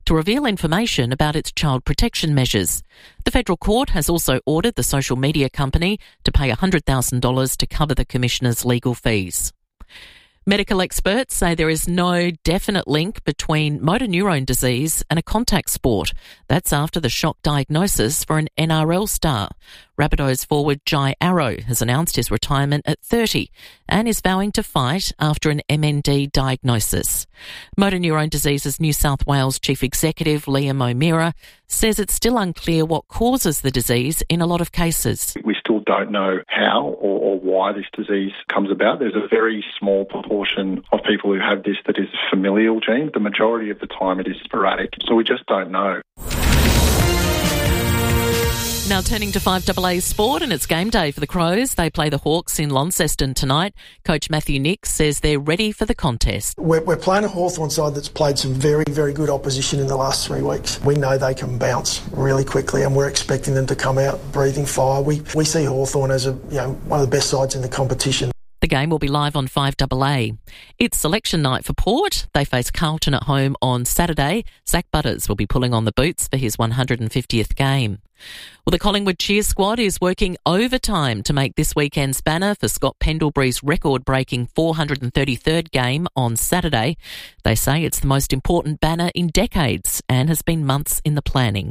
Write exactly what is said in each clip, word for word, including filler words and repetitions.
to reveal information about its child protection measures. The federal court has also ordered the social media company to pay one hundred thousand dollars to cover the commissioner's legal fees. Medical experts say there is no definite link between motor neurone disease and a contact sport. That's after the shock diagnosis for an N R L star. Rabbitohs forward Jai Arrow has announced his retirement at thirty and is vowing to fight after an M N D diagnosis. Motor Neurone Disease's New South Wales Chief Executive Liam O'Meara says it's still unclear what causes the disease in a lot of cases. We still don't know how or, or why this disease comes about. There's a very small proportion of people who have this that is familial gene. The majority of the time it is sporadic, so we just don't know. Now turning to five A A sport, and it's game day for the Crows. They play the Hawks in Launceston tonight. Coach Matthew Nicks says they're ready for the contest. We're, we're playing a Hawthorn side that's played some very, very good opposition in the last three weeks. We know they can bounce really quickly, and we're expecting them to come out breathing fire. We we see Hawthorn as a you know one of the best sides in the competition. The game will be live on five A A. It's selection night for Port. They face Carlton at home on Saturday. Zach Butters will be pulling on the boots for his one hundred fiftieth game. Well, the Collingwood cheer squad is working overtime to make this weekend's banner for Scott Pendlebury's record-breaking four hundred thirty-third game on Saturday. They say it's the most important banner in decades and has been months in the planning.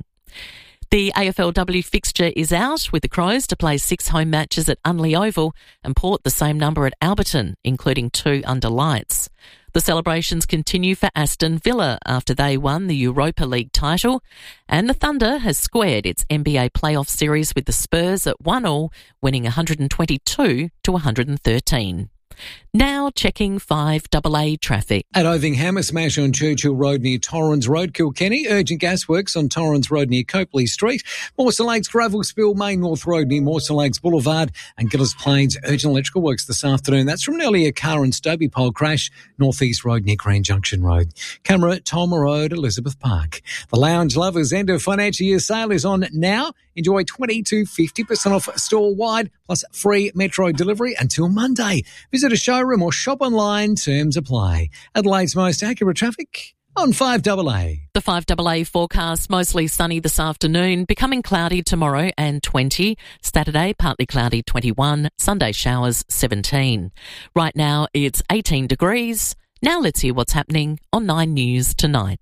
The A F L W fixture is out, with the Crows to play six home matches at Unley Oval and Port the same number at Alberton, including two under lights. The celebrations continue for Aston Villa after they won the Europa League title, and the Thunder has squared its N B A playoff series with the Spurs at one all, winning one hundred twenty-two to one hundred thirteen. Now checking five A A traffic. At Ovingham, a smash on Churchill Road near Torrens Road, Kilkenny. Urgent gas works on Torrens Road near Copley Street. Mawson Lakes gravel spill, Main North Road near Mawson Lakes Boulevard. And Gillis Plains, urgent electrical works this afternoon. That's from an earlier car and Stobie pole crash, North East Road near Green Junction Road. Camera, Tolmer Road, Elizabeth Park. The Lounge Lovers end of financial year sale is on now. Enjoy twenty to fifty percent off store-wide, plus free Metro delivery until Monday. Visit a showroom or shop online. Terms apply. Adelaide's most accurate traffic on five A A. The five A A forecast, mostly sunny this afternoon, becoming cloudy tomorrow and twenty. Saturday, partly cloudy twenty-one. Sunday showers seventeen. Right now, it's eighteen degrees. Now let's hear what's happening on Nine News tonight.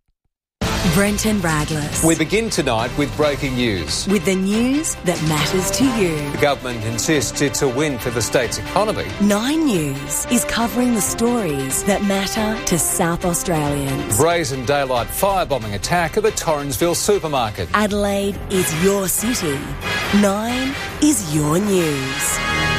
Brenton Radless. We begin tonight with breaking news. With the news that matters to you. The government insists it's a win for the state's economy. Nine News is covering the stories that matter to South Australians. Brazen daylight firebombing attack at the Torrensville supermarket. Adelaide is your city. Nine is your news.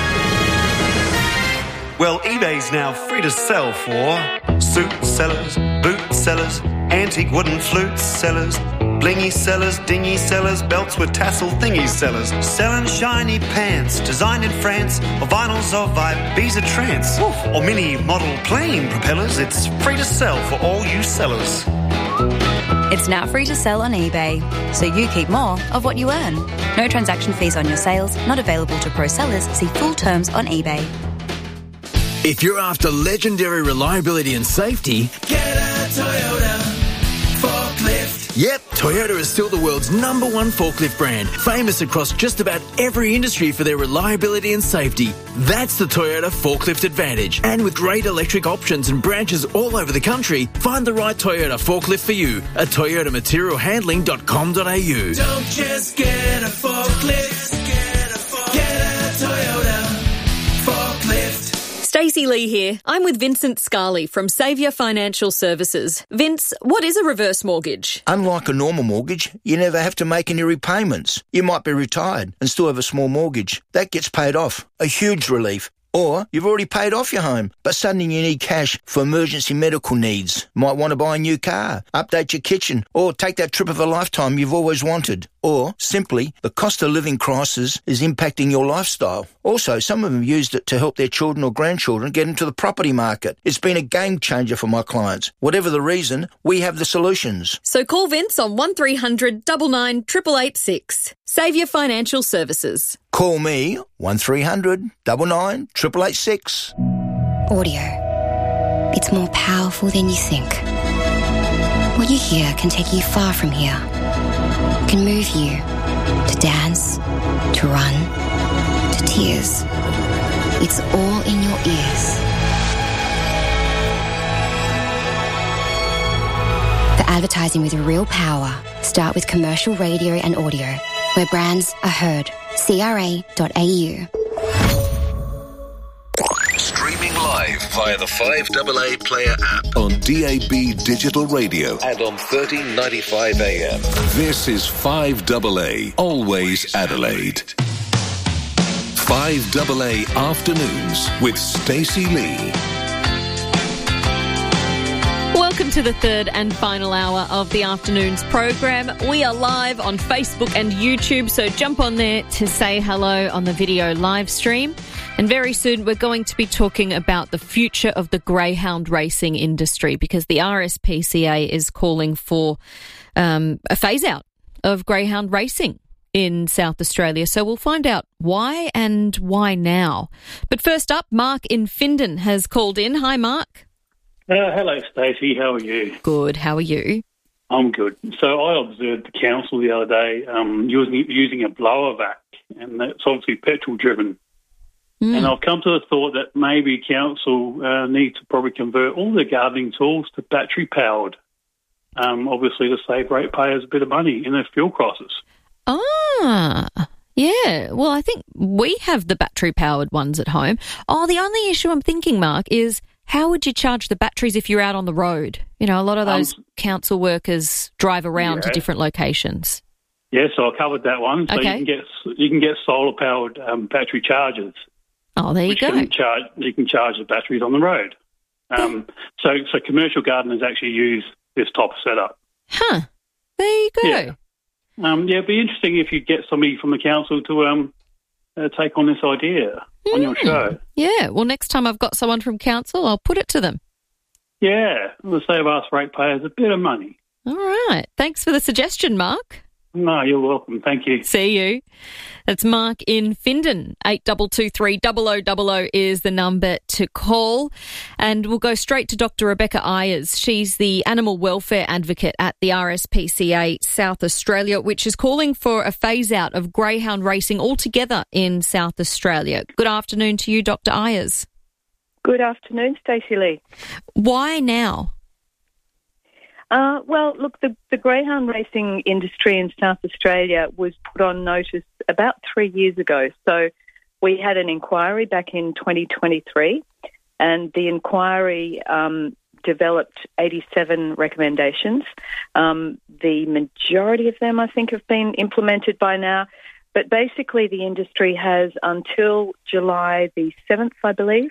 Well, eBay's now free to sell for suit sellers, boot sellers, antique wooden flute sellers, blingy sellers, dingy sellers, belts with tassel thingy sellers, selling shiny pants designed in France, or vinyls of Ibiza trance, or mini model plane propellers. It's free to sell for all you sellers. It's now free to sell on eBay, so you keep more of what you earn. No transaction fees on your sales, not available to pro sellers. See full terms on eBay. If you're after legendary reliability and safety, get a Toyota forklift. Yep, Toyota is still the world's number one forklift brand, famous across just about every industry for their reliability and safety. That's the Toyota Forklift Advantage. And with great electric options and branches all over the country, find the right Toyota forklift for you at toyota material handling dot com dot a u. Don't just get a forklift, get a, forklift. Get a Toyota forklift. Stacey Lee here. I'm with Vincent Scarley from Saviour Financial Services. Vince, what is a reverse mortgage? Unlike a normal mortgage, you never have to make any repayments. You might be retired and still have a small mortgage. That gets paid off. A huge relief. Or you've already paid off your home, but suddenly you need cash for emergency medical needs. Might want to buy a new car, update your kitchen, or take that trip of a lifetime you've always wanted. Or, simply, the cost of living crisis is impacting your lifestyle. Also, some of them used it to help their children or grandchildren get into the property market. It's been a game changer for my clients. Whatever the reason, we have the solutions. So call Vince on one three hundred nine nine eight eight eight six. Saviour Financial Services. Call me, one three hundred nine nine eight eight eight six. Audio. It's more powerful than you think. What you hear can take you far from here. It can move you to dance, to run, to tears. It's all in your ears. For advertising with real power, start with commercial radio and audio, where brands are heard. C R A dot A U. Streaming live via the five A A Player app on D A B Digital Radio and on thirteen ninety-five A M. This is five A A, always Adelaide. five A A Afternoons with Stacey Lee. Welcome to the third and final hour of the afternoon's program. We are live on Facebook and YouTube, so jump on there to say hello on the video live stream. And very soon we're going to be talking about the future of the greyhound racing industry, because the R S P C A is calling for um, a phase-out of greyhound racing in South Australia. So we'll find out why and why now. But first up, Mark in Findon has called in. Hi, Mark. Uh, hello, Stacey. How are you? Good. How are you? I'm good. So I observed the council the other day um, using, using a blower vac, and that's obviously petrol-driven. Mm. And I've come to the thought that maybe council uh, need to probably convert all their gardening tools to battery-powered, um, obviously to save ratepayers a bit of money in their fuel prices. Ah, yeah. Well, I think we have the battery-powered ones at home. Oh, the only issue I'm thinking, Mark, is how would you charge the batteries if you're out on the road? You know, a lot of those um, council workers drive around yeah. to different locations. Yeah, so I covered that one. So okay. you can get you can get solar-powered um, battery chargers. Oh, there you which go. Can charge, you can charge the batteries on the road. Um, so, so commercial gardeners actually use this type of setup. Huh. There you go. Yeah. Um, yeah, it'd be interesting if you get somebody from the council to um, uh, take on this idea mm. on your show. Yeah, well, next time I've got someone from council, I'll put it to them. Yeah, it'll save us ratepayers a bit of money. All right. Thanks for the suggestion, Mark. No, you're welcome. Thank you. See you. That's Mark in Findon. eight two two three, zero zero zero zero is the number to call. And we'll go straight to Doctor Rebecca Ayers. She's the animal welfare advocate at the R S P C A South Australia, which is calling for a phase-out of greyhound racing altogether in South Australia. Good afternoon to you, Doctor Ayers. Good afternoon, Stacey Lee. Why now? Uh, well, look, the, the greyhound racing industry in South Australia was put on notice about three years ago. So we had an inquiry back in twenty twenty-three, and the inquiry um, developed eighty-seven recommendations. Um, the majority of them, I think, have been implemented by now. But basically the industry has until July the seventh, I believe,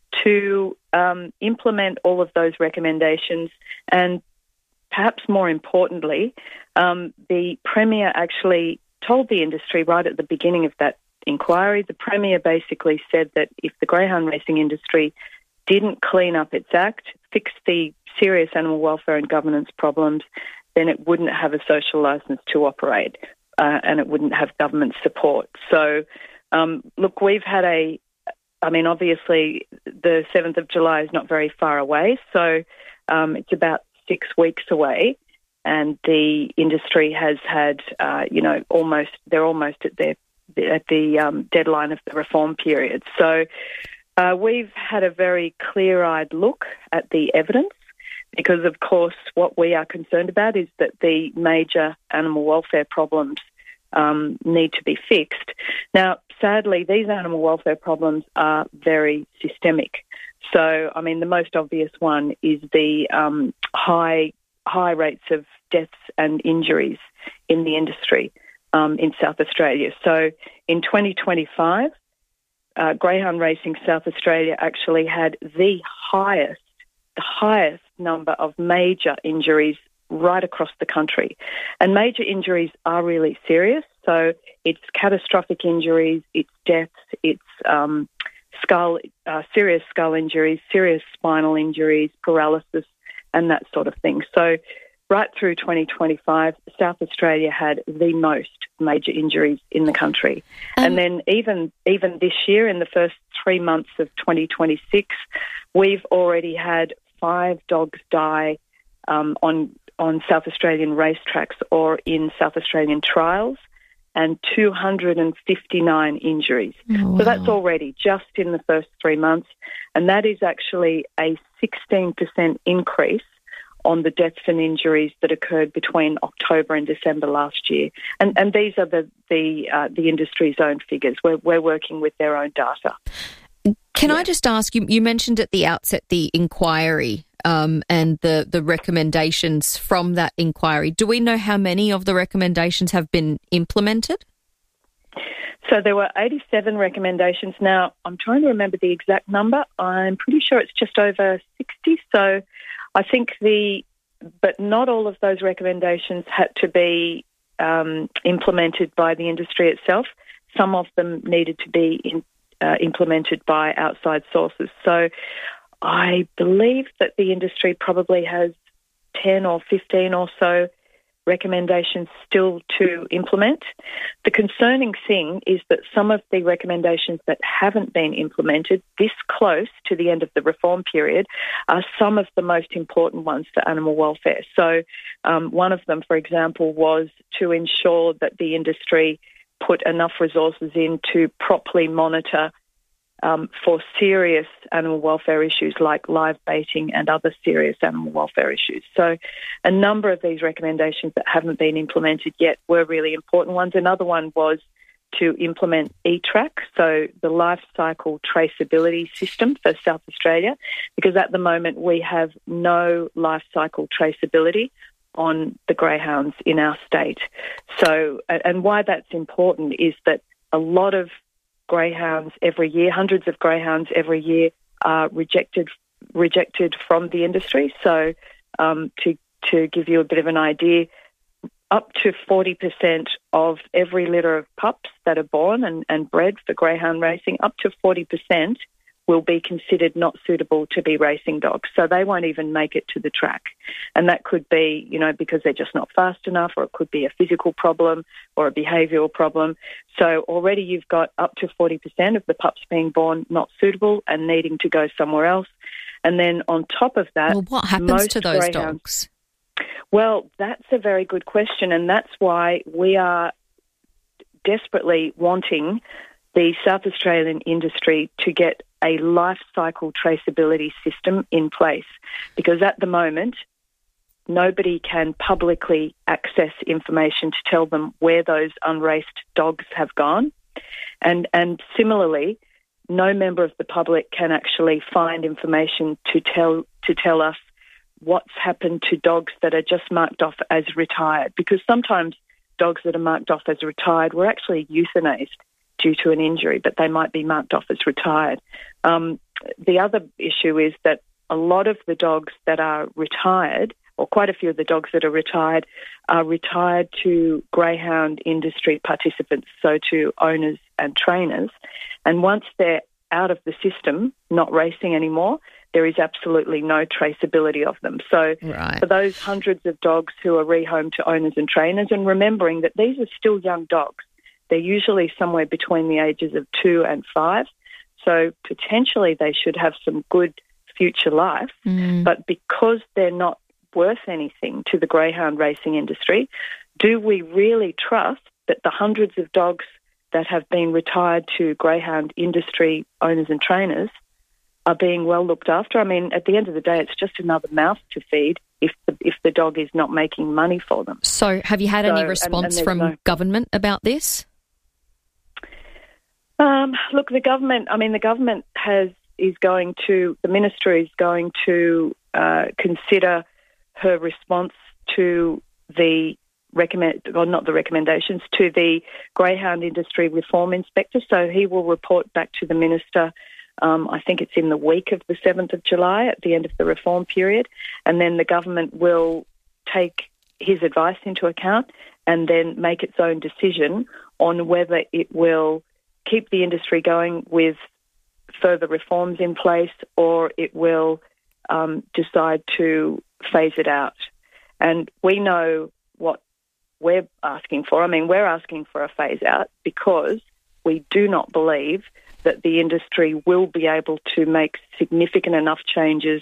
to um, implement all of those recommendations. And perhaps more importantly, um, the Premier actually told the industry right at the beginning of that inquiry, the Premier basically said that if the greyhound racing industry didn't clean up its act, fix the serious animal welfare and governance problems, then it wouldn't have a social licence to operate uh, and it wouldn't have government support. So, um, look, we've had a, I mean, obviously the seventh of July is not very far away, so um, it's about six weeks away, and the industry has had, uh, you know, almost they're almost at their at the um, deadline of the reform period. So uh, we've had a very clear-eyed look at the evidence, because, of course, what we are concerned about is that the major animal welfare problems um, need to be fixed. Now, sadly, these animal welfare problems are very systemic. So, I mean, the most obvious one is the um, high high rates of deaths and injuries in the industry um, in South Australia. So, in twenty twenty-five, uh, Greyhound Racing South Australia actually had the highest, the highest number of major injuries right across the country. And major injuries are really serious. So, it's catastrophic injuries, it's deaths, it's um, skull, uh, serious skull injuries, serious spinal injuries, paralysis, and that sort of thing. So right through twenty twenty-five, South Australia had the most major injuries in the country. Um, and then even even this year, in the first three months of twenty twenty-six, we've already had five dogs die um, on on South Australian racetracks or in South Australian trials, and two hundred fifty-nine injuries. Oh, wow. So that's already just in the first three months, and that is actually a sixteen percent increase on the deaths and injuries that occurred between October and December last year. And, and these are the the, uh, the industry's own figures. We're, we're working with their own data. Can yeah. I just ask, you, you mentioned at the outset the inquiry um, and the, the recommendations from that inquiry. Do we know how many of the recommendations have been implemented? So there were eighty-seven recommendations. Now, I'm trying to remember the exact number. I'm pretty sure it's just over sixty. So I think the, but not all of those recommendations had to be um, implemented by the industry itself. Some of them needed to be in, uh, implemented by outside sources. So I believe that the industry probably has ten or fifteen or so recommendations still to implement. The concerning thing is that some of the recommendations that haven't been implemented this close to the end of the reform period are some of the most important ones for animal welfare. So um, one of them, for example, was to ensure that the industry put enough resources in to properly monitor Um, for serious animal welfare issues like live baiting and other serious animal welfare issues. So a number of these recommendations that haven't been implemented yet were really important ones. Another one was to implement E-Track, so the life cycle traceability system for South Australia, because at the moment we have no life cycle traceability on the greyhounds in our state. So, and why that's important is that a lot of greyhounds every year, hundreds of greyhounds every year are rejected rejected from the industry. So um, to to give you a bit of an idea, up to forty percent of every litter of pups that are born and, and bred for greyhound racing, up to forty percent will be considered not suitable to be racing dogs. So they won't even make it to the track. And that could be, you know, because they're just not fast enough, or it could be a physical problem or a behavioural problem. So already you've got up to forty percent of the pups being born not suitable and needing to go somewhere else. And then on top of that... Well, what happens to those dogs? Well, that's a very good question, and that's why we are desperately wanting the South Australian industry to get a life cycle traceability system in place, because at the moment nobody can publicly access information to tell them where those unraced dogs have gone. And, and similarly, no member of the public can actually find information to tell to tell us what's happened to dogs that are just marked off as retired, because sometimes dogs that are marked off as retired were actually euthanized due to an injury, but they might be marked off as retired. Um, the other issue is that a lot of the dogs that are retired, or quite a few of the dogs that are retired, are retired to greyhound industry participants, so to owners and trainers. And once they're out of the system, not racing anymore, there is absolutely no traceability of them. So right. for those hundreds of dogs who are rehomed to owners and trainers, and remembering that these are still young dogs, they're usually somewhere between the ages of two and five. So potentially they should have some good future life. Mm. But because they're not worth anything to the greyhound racing industry, do we really trust that the hundreds of dogs that have been retired to greyhound industry owners and trainers are being well looked after? I mean, at the end of the day, it's just another mouth to feed if the, if the dog is not making money for them. So have you had so, any response and, and from no... government about this? Um, look, the government, I mean, the government has is going to, the minister is going to uh, consider her response to the recommend, or not the recommendations, to the greyhound industry reform inspector. So he will report back to the minister. Um, I think it's in the week of the seventh of July at the end of the reform period. And then the government will take his advice into account and then make its own decision on whether it will keep the industry going with further reforms in place, or it will um, decide to phase it out. And we know what we're asking for. I mean, we're asking for a phase out because we do not believe that the industry will be able to make significant enough changes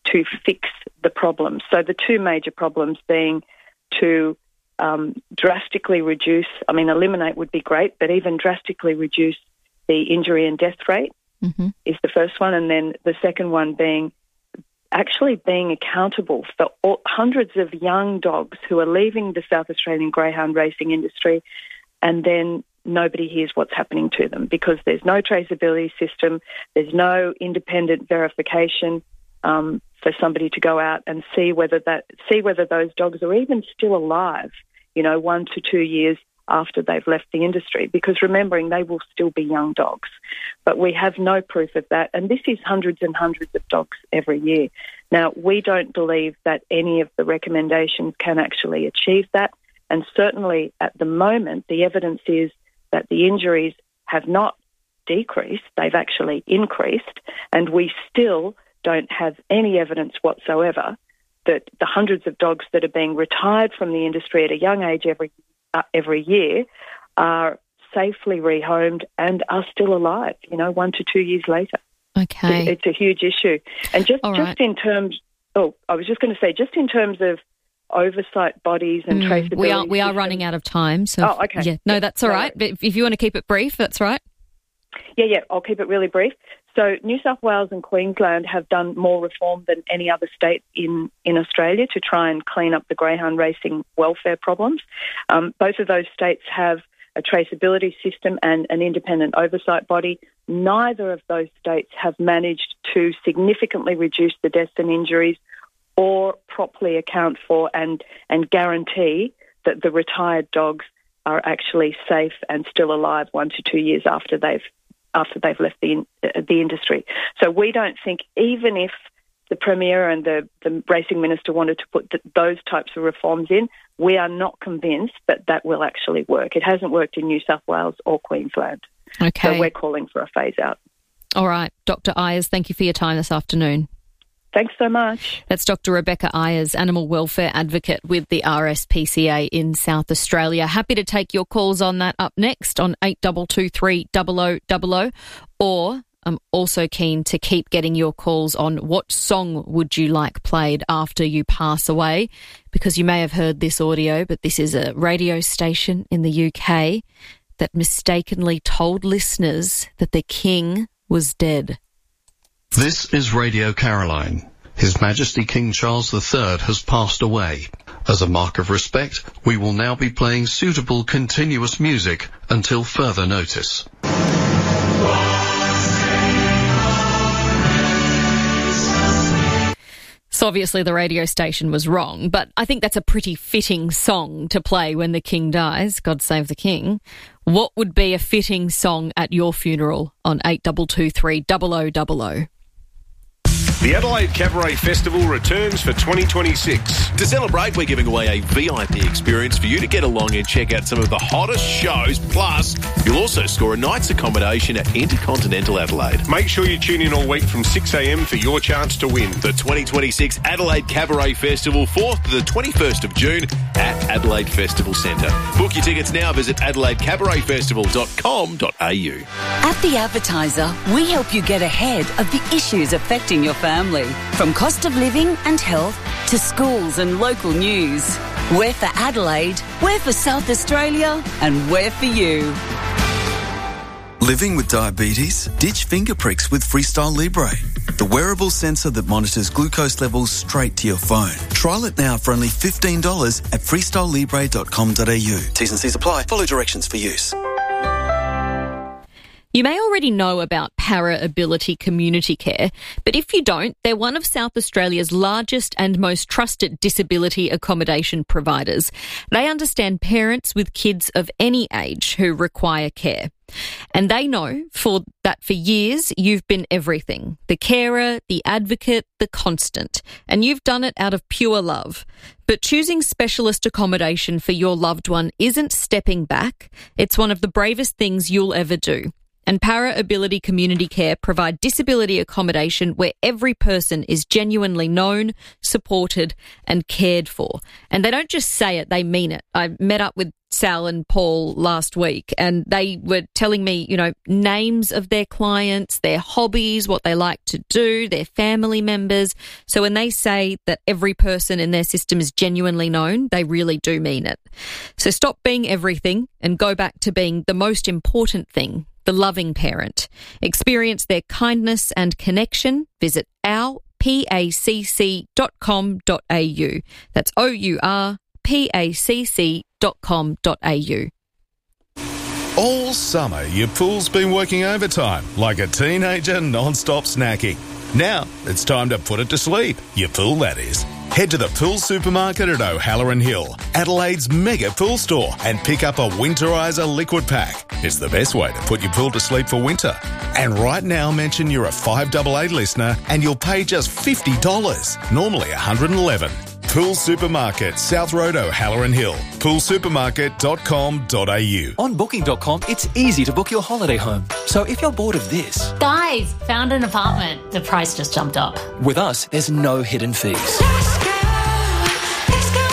to fix the problems. So the two major problems being to um, drastically reduce, I mean, eliminate would be great, but even drastically reduce the injury and death rate mm-hmm. is the first one. And then the second one being actually being accountable for all, hundreds of young dogs who are leaving the South Australian greyhound racing industry, and then nobody hears what's happening to them because there's no traceability system, there's no independent verification um, for somebody to go out and see whether that see whether those dogs are even still alive, you know, one to two years after they've left the industry. Because remembering, they will still be young dogs, but we have no proof of that, and this is hundreds and hundreds of dogs every year. Now, we don't believe that any of the recommendations can actually achieve that, and certainly at the moment, the evidence is that the injuries have not decreased, they've actually increased, and we still don't have any evidence whatsoever that the hundreds of dogs that are being retired from the industry at a young age every uh, every year are safely rehomed and are still alive, you know, one to two years later. Okay. It's a huge issue. And just, All just right. in terms, oh, I was just going to say, just in terms of oversight bodies and Mm, traceability. we are we are systems. running out of time. So Oh, okay. Yeah, no, Yeah, that's all no right. But if, if you want to keep it brief, that's right. Yeah, yeah, I'll keep it really brief. So New South Wales and Queensland have done more reform than any other state in, in Australia to try and clean up the greyhound racing welfare problems. Um, both of those states have a traceability system and an independent oversight body. Neither of those states have managed to significantly reduce the deaths and injuries or properly account for and, and guarantee that the retired dogs are actually safe and still alive one to two years after they've after they've left the the industry. So we don't think, even if the Premier and the, the Racing Minister wanted to put th- those types of reforms in, we are not convinced that that will actually work. It hasn't worked in New South Wales or Queensland. Okay. So we're calling for a phase out. All right. Doctor Ayers, thank you for your time this afternoon. Thanks so much. That's Doctor Rebecca Ayers, animal welfare advocate with the R S P C A in South Australia. Happy to take your calls on that up next on eight two two three zero zero zero zero, or I'm also keen to keep getting your calls on what song would you like played after you pass away, because you may have heard this audio, but this is a radio station in the U K that mistakenly told listeners that the king was dead. This is Radio Caroline. His Majesty King Charles the Third has passed away. As a mark of respect, we will now be playing suitable continuous music until further notice. So obviously the radio station was wrong, but I think that's a pretty fitting song to play when the king dies. God save the king. What would be a fitting song at your funeral on eight two two three zero zero zero zero? The Adelaide Cabaret Festival returns for twenty twenty-six. To celebrate, we're giving away a V I P experience for you to get along and check out some of the hottest shows. Plus, you'll also score a night's accommodation at Intercontinental Adelaide. Make sure you tune in all week from six a m for your chance to win. The twenty twenty-six Adelaide Cabaret Festival, fourth to the twenty-first of June at Adelaide Festival Centre. Book your tickets now. Visit adelaide cabaret festival dot com dot a u. At The Advertiser, we help you get ahead of the issues affecting your family. From cost of living and health to schools and local news. We're for Adelaide, we're for South Australia, and we're for you. Living with diabetes? Ditch finger pricks with Freestyle Libre, the wearable sensor that monitors glucose levels straight to your phone. Trial it now for only fifteen dollars at freestyle libre dot com dot a u. T's and C's apply. Follow directions for use. You may already know about Para Ability Community Care, but if you don't, they're one of South Australia's largest and most trusted disability accommodation providers. They understand parents with kids of any age who require care. And they know for that for years you've been everything. The carer, the advocate, the constant. And you've done it out of pure love. But choosing specialist accommodation for your loved one isn't stepping back. It's one of the bravest things you'll ever do. and Para Ability Community Care provide disability accommodation where every person is genuinely known, supported and cared for. And they don't just say it, they mean it. I met up with Sal and Paul last week and they were telling me, you know, names of their clients, their hobbies, what they like to do, their family members. So when they say that every person in their system is genuinely known, they really do mean it. So stop being everything and go back to being the most important thing, the loving parent. Experience their kindness and connection. Visit our pacc dot com dot a u. That's O U R P A C C dot com dot a u. All summer, your pool's been working overtime like a teenager non-stop snacking. Now, it's time to put it to sleep. Your pool, that is. Head to the Pool Supermarket at O'Halloran Hill, Adelaide's mega pool store, and pick up a Winterizer liquid pack. It's the best way to put your pool to sleep for winter. And right now, mention you're a five double A listener and you'll pay just fifty dollars, normally one hundred eleven dollars. Pool Supermarket, South Road, O'Halloran Hill. pool supermarket dot com dot a u. On booking dot com, it's easy to book your holiday home. So if you're bored of this... Guys, found an apartment. The price just jumped up. With us, there's no hidden fees. Let's go, let's go.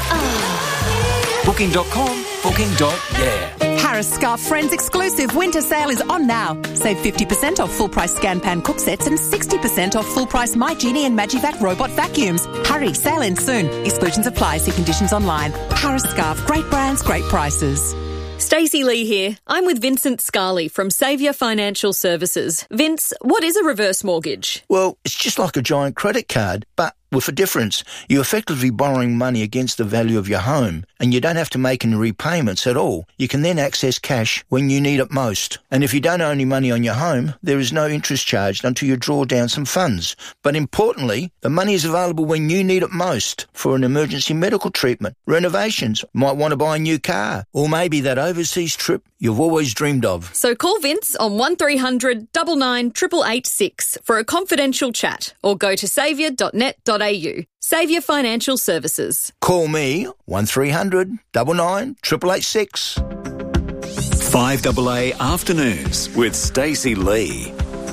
Oh. booking dot com, booking dot yeah. Harris Scarf Friends exclusive winter sale is on now. Save fifty percent off full price Scan Pan cook sets and sixty percent off full price My Genie and Magivac robot vacuums. Hurry, sale ends soon. Exclusions apply. See conditions online. Harris Scarf, great brands, great prices. Stacey Lee here. I'm with Vincent Scarley from Saviour Financial Services. Vince, what is a reverse mortgage? Well, it's just like a giant credit card, but with a difference. You're effectively borrowing money against the value of your home, and you don't have to make any repayments at all. You can then access cash when you need it most. And if you don't owe any money on your home, there is no interest charged until you draw down some funds. But importantly, the money is available when you need it most for an emergency medical treatment, renovations, might want to buy a new car, or maybe that overseas trip you've always dreamed of. So call Vince on one three hundred nine nine eight eight eight six for a confidential chat, or go to saviour dot net dot a u. Saviour Financial Services. Call me one three hundred nine nine eight eight eight six. five double A Afternoons with Stacey Lee.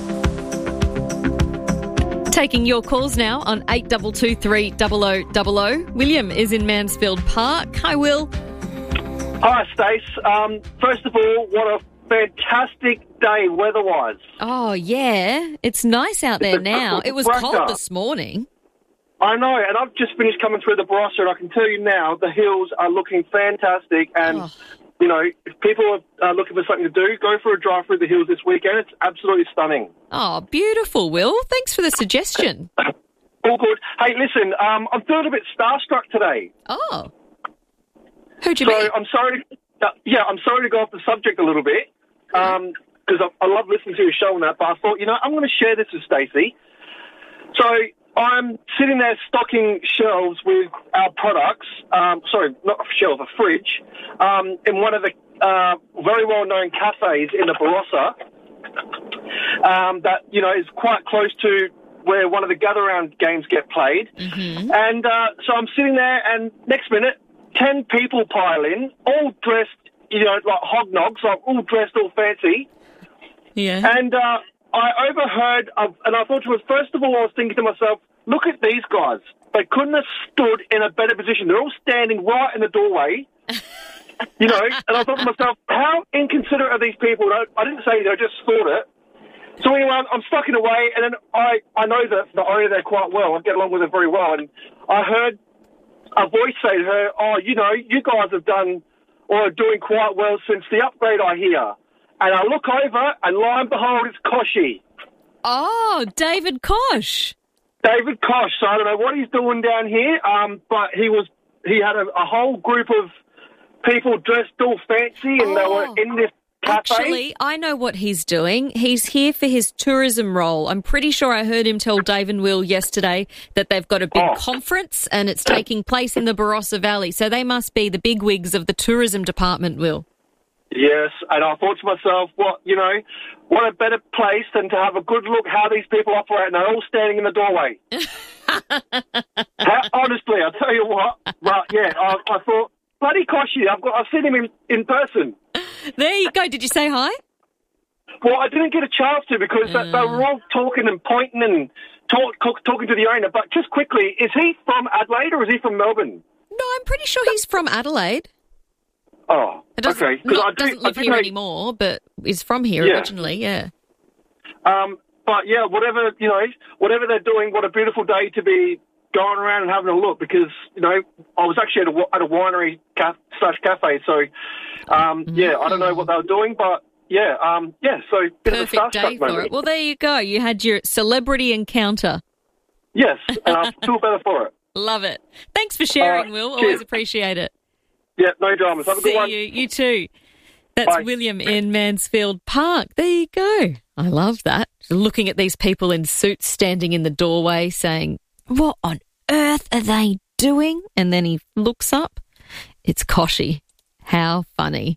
Taking your calls now on eight two two three double oh double oh. William is in Mansfield Park. Hi, Will. Hi, Stace. Um, first of all, what a fantastic day weather-wise. Oh, yeah. It's nice out there now. It was cold this morning. I know, and I've just finished coming through the Barossa, and I can tell you now the hills are looking fantastic. And, oh. you know, if people are looking for something to do, go for a drive through the hills this weekend. It's absolutely stunning. Oh, beautiful, Will. Thanks for the suggestion. All good. Hey, listen, um, I'm feeling a bit starstruck today. Oh. Who'd you so meet? I'm sorry. To, uh, yeah, I'm sorry to go off the subject a little bit because um, I, I love listening to your show and that. But I thought, you know, I'm going to share this with Stacey. So I'm sitting there stocking shelves with our products. Um, sorry, not a shelf, a fridge, um, in one of the uh, very well-known cafes in the Barossa. Um, that you know is quite close to where one of the gather-round games get played. Mm-hmm. And uh, so I'm sitting there, and next minute, ten people pile in, all dressed, you know, like hognogs, like all dressed all fancy. Yeah. And uh, I overheard, uh, and I thought to myself, first of all, I was thinking to myself, look at these guys. They couldn't have stood in a better position. They're all standing right in the doorway, you know, and I thought to myself, how inconsiderate are these people? I, I didn't say it, I just thought it. So anyway, I'm, I'm stuck in a way, and then I, I know that the owner there quite well. I get along with her very well, and I heard a voice say to her, oh, you know, you guys have done or are doing quite well since the upgrade, I hear. And I look over, and lo and behold, it's Koshy. Oh, David Kosh. David Kosh. So I don't know what he's doing down here, um, but he was he had a, a whole group of people dressed all fancy, and oh. they were in this cafe. Actually, I know what he's doing. He's here for his tourism role. I'm pretty sure I heard him tell Dave and Will yesterday that they've got a big oh. conference and it's taking place in the Barossa Valley. So they must be the bigwigs of the tourism department, Will. Yes, and I thought to myself, what, you know, what a better place than to have a good look how these people operate, and they're all standing in the doorway. how, honestly, I'll tell you what, but yeah, I, I thought, bloody Koshy, I've got, I've seen him in, in person. There you go. Did you say hi? Well, I didn't get a chance to because Uh. they, they were all talking and pointing and talk, talk, talking to the owner. But just quickly, is he from Adelaide or is he from Melbourne? No, I'm pretty sure he's from Adelaide. Oh, It doesn't, okay. 'Cause not, I do- doesn't I live do here know- anymore, but is from here Yeah. originally, yeah. Um, but yeah, whatever, you know, whatever they're doing, what a beautiful day to be going around and having a look because, you know, I was actually at a, at a winery ca- slash cafe. So, um, yeah, I don't know what they were doing, but yeah, um, yeah, so bit Perfect of a day starstruck for moment. it. Well, there you go. You had your celebrity encounter. Yes, and I feel better for it. Love it. Thanks for sharing, Uh, Will. cheers. Always appreciate it. Yeah, no dramas. Have a See good one. you. You too. That's Bye. William in Mansfield Park. There you go. I love that. Looking at these people in suits standing in the doorway saying, what on earth are they doing? And then he looks up. It's Kochie. How funny.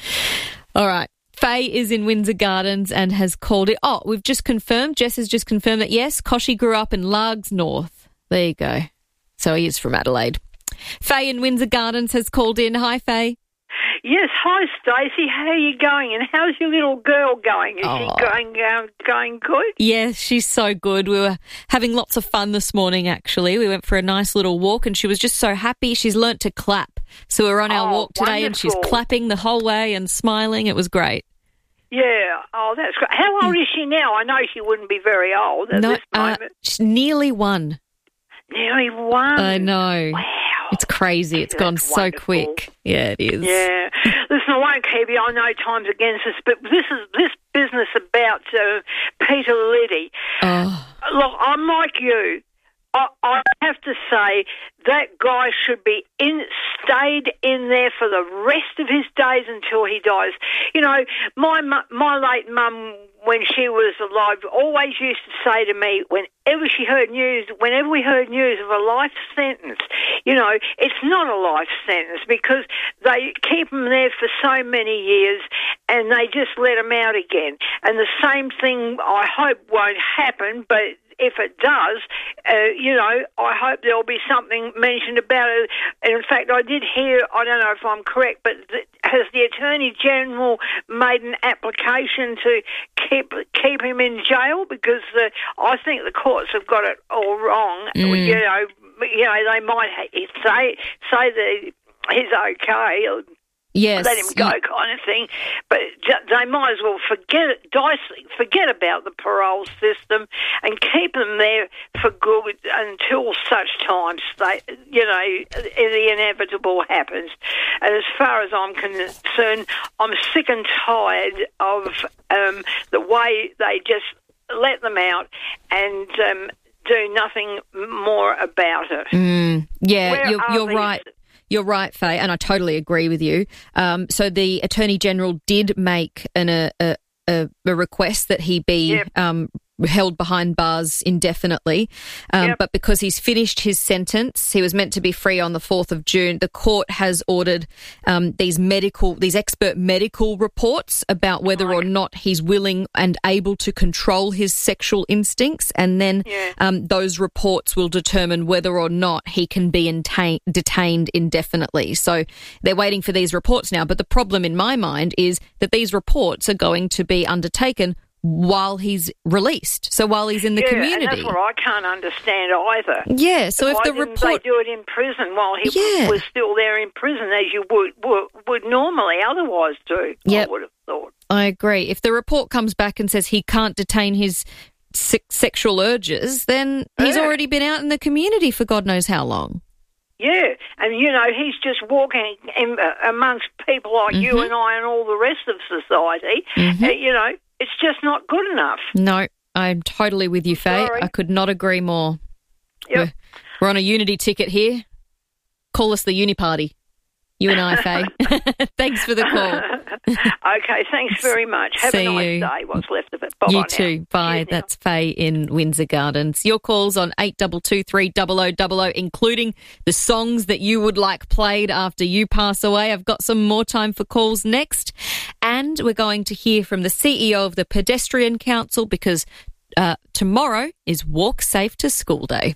All right. Faye is in Windsor Gardens and has called it. Oh, we've just confirmed. Jess has just confirmed that, yes, Kochie grew up in Largs North. There you go. So he is from Adelaide. Faye in Windsor Gardens has called in. Hi, Faye. Yes, hi Stacey. How are you going? And how's your little girl going? Is Oh. she going uh, going good? Yes, she's so good. We were having lots of fun this morning, actually. We went for a nice little walk and she was just so happy. She's learnt to clap. So we were on our Oh, walk today and she's wonderful. clapping the whole way and smiling. It was great. Yeah. Oh, that's great. How old is she now? I know she wouldn't be very old at No, this uh, moment. she's nearly one. Nearly one. I know. Wow. It's crazy. It's gone so quick. Yeah, it is. Yeah. Listen, I won't keep you. I know time's against us, but this is this business about uh, Peter Liddy. Oh. Look, I'm like you. I, I have to say that guy should be in, stayed in there for the rest of his days until he dies. You know, my mu- my late mum, when she was alive, always used to say to me, whenever she heard news, whenever we heard news of a life sentence, you know, it's not a life sentence because they keep them there for so many years and they just let them out again. And the same thing I hope won't happen, but if it does, uh, you know, I hope there'll be something mentioned about it. And in fact, I did hear, I don't know if I'm correct, but th- has the Attorney General made an application to keep keep him in jail? Because uh, I think the courts have got it all wrong. Mm. You know, you know, they might ha- say say that he's okay. Or, Yes. let him go, kind of thing. But j- they might as well forget it, dice, forget about the parole system, and keep them there for good until such times they, you know, the inevitable happens. And as far as I'm concerned, I'm sick and tired of um, the way they just let them out and um, do nothing more about it. Mm, yeah, Where you're, are you're these- right. You're right, Faye, and I totally agree with you. Um, so the Attorney General did make an, a, a, a request that he be Yep. um, held behind bars indefinitely. Um, Yep. But because he's finished his sentence, he was meant to be free on the fourth of June. The court has ordered um, these medical, these expert medical reports about whether or not he's willing and able to control his sexual instincts. And then Yeah. um, those reports will determine whether or not he can be entain- detained indefinitely. So they're waiting for these reports now. But the problem in my mind is that these reports are going to be undertaken while he's released. So while he's in the yeah, community. and that's what I can't understand either. Yeah, so if Why the didn't report- they do it in prison while he Yeah. was still there in prison, as you would would, would normally otherwise do? Yep. I would have thought. I agree. If the report comes back and says he can't detain his se- sexual urges, then he's Yeah. already been out in the community for God knows how long. Yeah, and you know he's just walking in, uh, amongst people like you Mhm. and I and all the rest of society. Mhm. Uh, you know, it's just not good enough. No, I'm totally with you, Faye. Sorry. I could not agree more. Yep. We're, we're on a unity ticket here. Call us the uni party. You and I, Faye. Thanks for the call. Okay, thanks very much. Have See a nice you. day, what's left of it. Bye-bye You now. too. Bye. That's Faye in Windsor Gardens. Your calls on eight two two three double oh double oh, including the songs that you would like played after you pass away. I've got some more time for calls next. And we're going to hear from the C E O of the Pedestrian Council because uh, tomorrow is Walk Safe to School Day.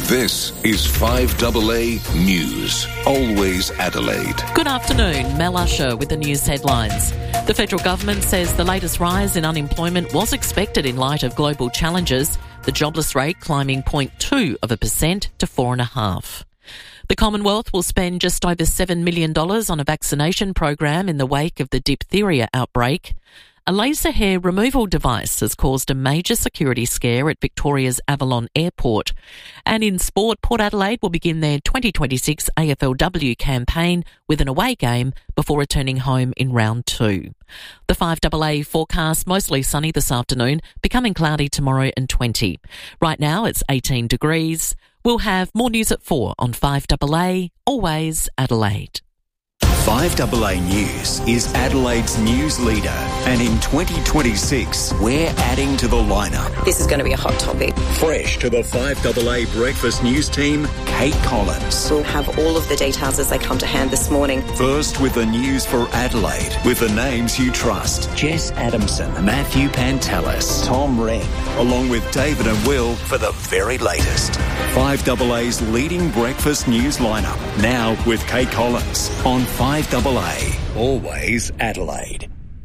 This is five A A News. Always Adelaide. Good afternoon. Mel Usher with the news headlines. The federal government says the latest rise in unemployment was expected in light of global challenges, the jobless rate climbing zero point two of a percent to four point five. The Commonwealth will spend just over seven million dollars on a vaccination program in the wake of the diphtheria outbreak. A laser hair removal device has caused a major security scare at Victoria's Avalon Airport. And in sport, Port Adelaide will begin their twenty twenty-six A F L W campaign with an away game before returning home in round two. The five A A forecast mostly sunny this afternoon, becoming cloudy tomorrow and twenty. Right now it's eighteen degrees. We'll have more news at four on five A A, always Adelaide. five A A News is Adelaide's news leader, and in twenty twenty-six, we're adding to the lineup. This is going to be a hot topic. Fresh to the five A A Breakfast News team, Kate Collins. We'll have all of the details as they come to hand this morning. First with the news for Adelaide, with the names you trust. Jess Adamson, Matthew Pantelis, Tom Wren, along with David and Will for the very latest. five A A's leading breakfast news lineup, now with Kate Collins on five A A, always Adelaide.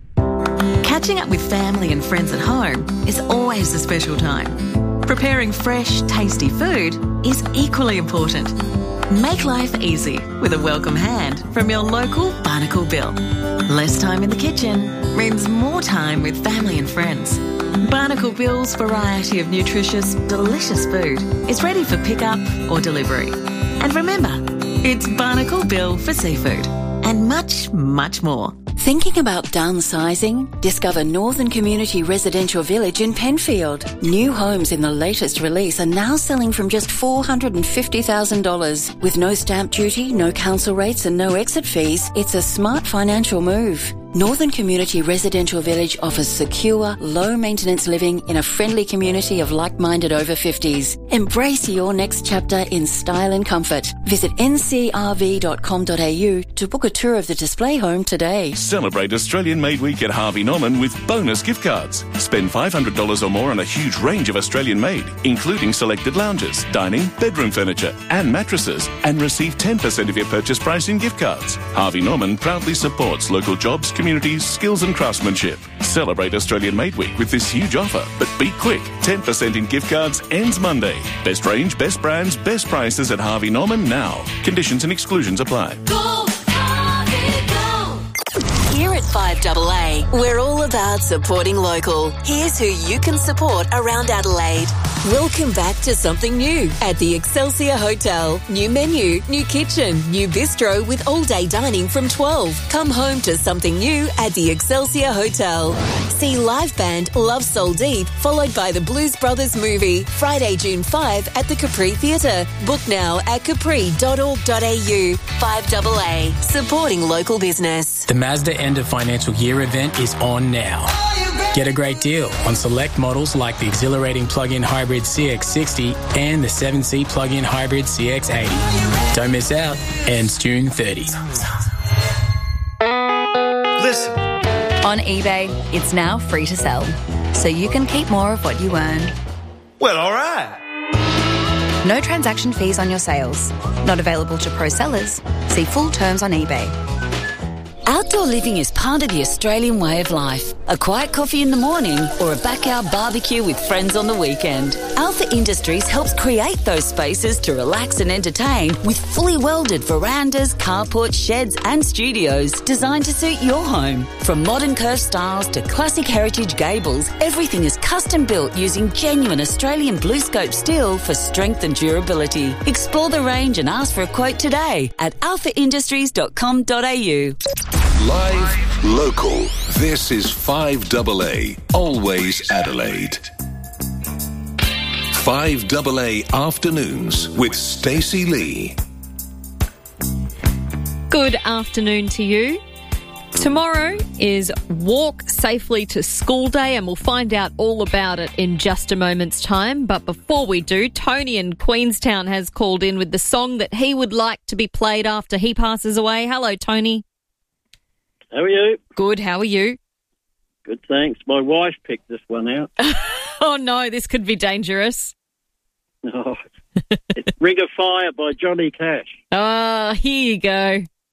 Catching up with family and friends at home is always a special time. Preparing fresh, tasty food is equally important. Make life easy with a welcome hand from your local Barnacle Bill. Less time in the kitchen means more time with family and friends. Barnacle Bill's variety of nutritious, delicious food is ready for pickup or delivery. And remember, it's Barnacle Bill for seafood. And much, much more. Thinking about downsizing? Discover Northern Community Residential Village in Penfield. New homes in the latest release are now selling from just four hundred fifty thousand dollars. With no stamp duty, no council rates and no exit fees, it's a smart financial move. Northern Community Residential Village offers secure, low-maintenance living in a friendly community of like-minded over fifties. Embrace your next chapter in style and comfort. Visit n c r v dot com dot a u to book a tour of the display home today. Celebrate Australian Made Week at Harvey Norman with bonus gift cards. Spend five hundred dollars or more on a huge range of Australian made, including selected lounges, dining, bedroom furniture and mattresses, and receive ten percent of your purchase price in gift cards. Harvey Norman proudly supports local jobs, communities, skills and craftsmanship. Celebrate Australian Made Week with this huge offer, but be quick. ten percent in gift cards ends Monday. Best range, best brands, best prices at Harvey Norman now. Conditions and exclusions apply. Go, Harvey, go! Here at five A A, we're all about supporting local. Here's who you can support around Adelaide. Welcome back to something new at the Excelsior Hotel. New menu, new kitchen, new bistro with all-day dining from twelve. Come home to something new at the Excelsior Hotel. See live band Love Soul Deep, followed by the Blues Brothers movie, Friday, June fifth at the Capri Theatre. Book now at capri dot org dot a u. five A A, supporting local business. The Mazda End of Financial Year event is on now. Get a great deal on select models like the exhilarating plug-in hybrid C X sixty and the seven C plug-in hybrid C X eighty. Don't miss out. Ends June thirtieth. Listen. On eBay, it's now free to sell, so you can keep more of what you earn. Well, all right. No transaction fees on your sales. Not available to pro sellers. See full terms on eBay. Outdoor living is part of the Australian way of life. A quiet coffee in the morning or a backyard barbecue with friends on the weekend. Alpha Industries helps create those spaces to relax and entertain with fully welded verandas, carports, sheds and studios designed to suit your home. From modern curved styles to classic heritage gables, everything is custom built using genuine Australian blue scope steel for strength and durability. Explore the range and ask for a quote today at alpha industries dot com dot a u. Live, local. This is five A A, always Adelaide. five A A Afternoons with Stacey Lee. Good afternoon to you. Tomorrow is Walk Safely to School Day, and we'll find out all about it in just a moment's time. But before we do, Tony in Queenstown has called in with the song that he would like to be played after he passes away. Hello, Tony. How are you? Good, how are you? Good, thanks. My wife picked this one out. Oh, no, this could be dangerous. Oh, It's Ring of Fire by Johnny Cash. Oh, here you go.